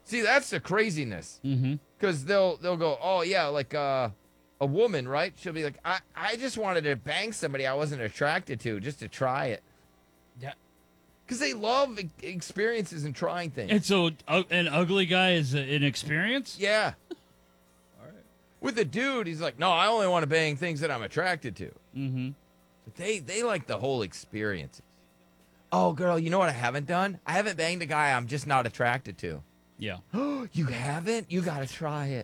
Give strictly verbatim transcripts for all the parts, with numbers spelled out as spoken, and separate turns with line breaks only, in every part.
See, that's the craziness.
Mm-hmm.
Because they'll they'll go, oh yeah, like uh, a woman, right? She'll be like, I, I just wanted to bang somebody I wasn't attracted to, just to try it.
Yeah.
Because they love e- experiences and trying things.
And so uh, an ugly guy is a, an experience?
Yeah.
All right.
With a dude, he's like, no, I only want to bang things that I'm attracted to.
Mm-hmm.
But they they like the whole experiences. Oh, girl, you know what I haven't done? I haven't banged a guy I'm just not attracted to.
Yeah.
You haven't? You got to try it.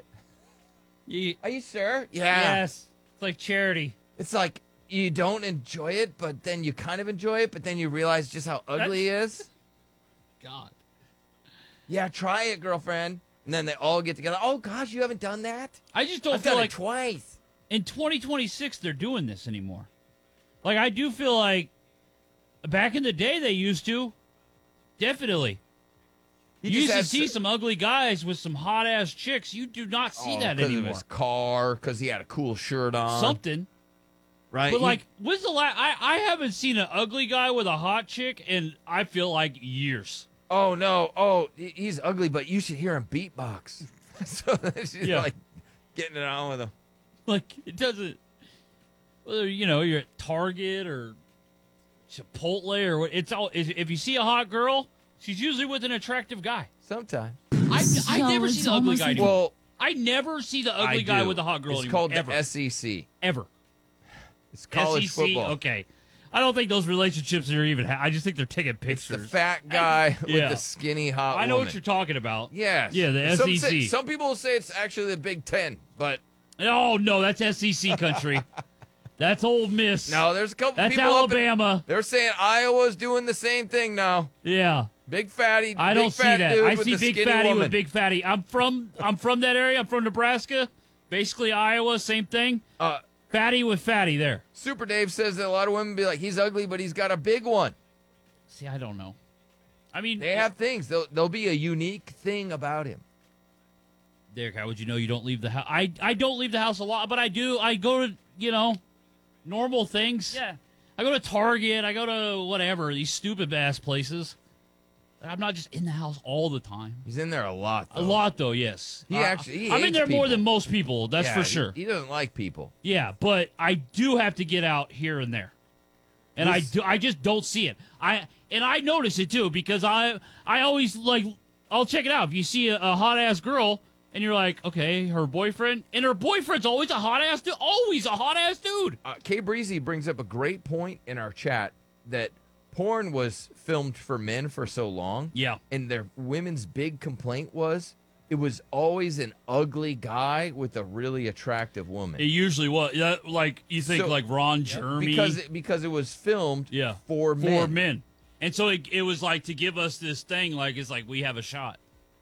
You,
Are you sure? Yeah.
Yes. It's like charity.
It's like you don't enjoy it, but then you kind of enjoy it, but then you realize just how ugly he is.
God.
Yeah, try it, girlfriend. And then they all get together. Oh, gosh, you haven't done that?
I just don't
I've
feel
done
like
it twice.
in twenty twenty-six they're doing this anymore. Like, I do feel like back in the day they used to. Definitely.
He
You
just
used to
had
see
s-
some ugly guys with some hot-ass chicks. You do not see
Oh,
that
'cause
anymore.
of his car, because he had a cool shirt on.
Something.
Right?
But,
He-
like, when's the last... I, I haven't seen an ugly guy with a hot chick in, I feel like, years.
oh, no. Oh, he- he's ugly, but you should hear him beatbox. So she's
Yeah.
like getting it on with him.
Like, it doesn't... Whether, you know, you're at Target or Chipotle or what... It's all... If if you see a hot girl, she's usually with an attractive guy.
Sometime.
I, I
So
never
it's
see the ugly
almost
guy
like-
anymore.
Well,
I never see the ugly
I
guy
do.
with a hot girl
It's
anymore.
called
ever.
the S E C.
Ever.
It's college
S E C?
football.
Okay. I don't think those relationships are even... Ha- I just think they're taking
It's the
pictures.
fat guy with
Yeah.
the skinny hot
I know
woman.
what you're talking about.
Yes.
Yeah, the
some
S E C.
Say, some people say it's actually the Big Ten, but
Oh, no, that's S E C country. That's Ole Miss.
no, there's a couple
That's
people up in-
Alabama.
they're saying Iowa's doing the same thing now.
Yeah.
Big fatty.
I
big
don't see
fat
that.
Dude
I
with
see
the
big
skinny
fatty
woman.
with big fatty. I'm from I'm from that area. I'm from Nebraska. Basically Iowa, same thing.
Uh,
Fatty with fatty there.
Super Dave says that a lot of women be like, he's ugly, but he's got a big one.
See, I don't know. I mean,
They have things. There'll, there'll be a unique thing about him.
Derek, how would you know you don't leave the house? I, I don't leave the house a lot, but I do. I go to, you know, normal things.
Yeah.
I go to Target. I go to whatever, these stupid ass places. I'm not just in the house all the time.
He's in there a lot.
A
though.
lot, though, yes.
He
Uh,
actually- he
I'm in
hates
there more
people.
than most people, that's
Yeah,
for
he-
sure.
He, doesn't like people.
Yeah, but I do have to get out here and there. And I
This-
do I just don't see it. I and I notice it too because I I always like I'll check it out. If you see a, a hot ass girl and you're like, okay, her boyfriend, and her boyfriend's always a hot ass dude, always a hot ass dude.
Uh, Kay Breezy brings up a great point in our chat that porn was filmed for men for so long.
Yeah.
And their women's big complaint was it was always an ugly guy with a really attractive woman.
It usually was yeah, like you think
So-
like Ron Jeremy
because it, because it was filmed
yeah
for men.
for men. And so it, it was like to give us this thing like it's like we have a shot.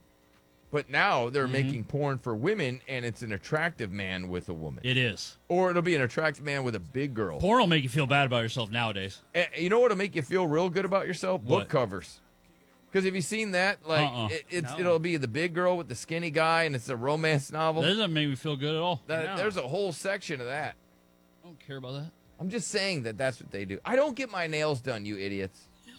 But now they're
Mm-hmm.
making porn for women, and it's an attractive man with a woman.
It is.
Or it'll be an attractive man with a big girl.
Porn will make you feel bad about yourself nowadays.
And you know what'll make you feel real good about yourself? Book
What?
covers. Because have you seen that? Like,
Uh-uh.
it, it's,
No.
it'll be the big girl with the skinny guy, and it's a romance novel.
That doesn't make me feel good at all.
That-
No.
There's a whole section of that.
I don't care about that.
I'm just saying that that's what they do. I don't get my nails done, you idiots.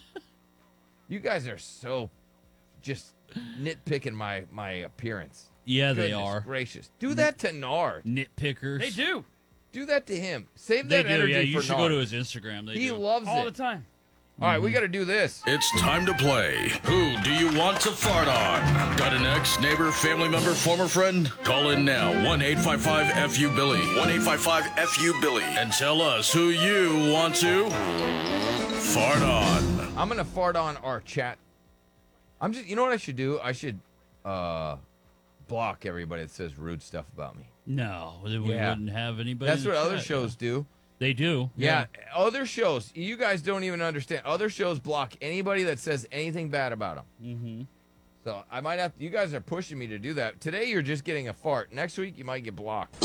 You guys are so just nitpicking my, my appearance.
Yeah, they
Goodness
are.
gracious. Do that to Nard.
Nitpickers.
They do.
Do that to him. Save
They
that
do,
energy
yeah. You
for
should
Nard.
go to his Instagram. They
He
do.
loves
All
it.
the time.
All right, we got to do this.
It's time to play. Who do you want to fart on? Got an ex, neighbor, family member, former friend? Call in now. one eight five five F U Billy. one eight five five F U Billy. And tell us who you want to fart on.
I'm gonna fart on our chat. I'm just, you know what I should do? I should uh block everybody that says rude stuff about me.
No, then we
Yeah.
wouldn't have anybody.
That's
in
what
the
other
chat.
shows do.
They do.
Yeah, other shows. You guys don't even understand. Other shows block anybody that says anything bad about them.
Mm-hmm.
So I might have. You guys are pushing me to do that. Today you're just getting a fart. Next week you might get blocked.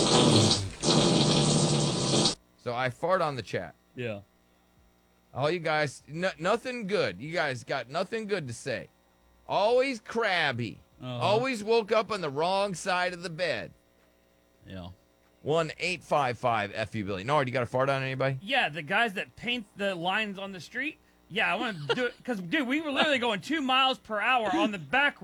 So I fart on the chat.
Yeah.
All you guys, no, nothing good. You guys got nothing good to say. Always crabby.
Uh-huh.
Always woke up on the wrong side of the bed.
Yeah.
one eight five five F U Billy. Nard, you got a fart on anybody?
Yeah, the guys that paint the lines on the street. Yeah, I want to do it because, dude, we were literally going two miles per hour on the back